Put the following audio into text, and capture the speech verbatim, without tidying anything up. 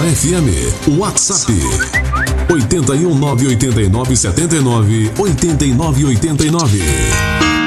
F M. WhatsApp oito um nove oito nove sete nove oito nove oito nove.